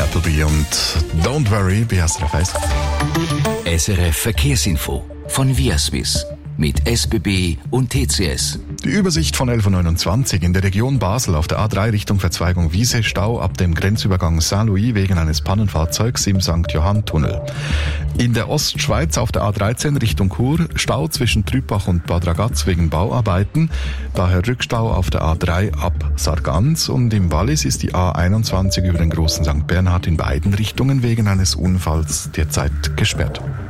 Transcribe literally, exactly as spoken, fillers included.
Appleby und Don't Worry bei S R F eins. S R F Verkehrsinfo von Viaswiss mit S B B und T C S. Die Übersicht von elf Uhr neunundzwanzig in der Region Basel auf der A drei Richtung Verzweigung Wiese, Stau ab dem Grenzübergang Saint-Louis wegen eines Pannenfahrzeugs im Sankt Johann-Tunnel. In der Ostschweiz auf der A dreizehn Richtung Chur, Stau zwischen Trübach und Bad Ragaz wegen Bauarbeiten, daher Rückstau auf der A drei ab Sargans, und im Wallis ist die A einundzwanzig über den großen Sankt Bernhard in beiden Richtungen wegen eines Unfalls derzeit gesperrt.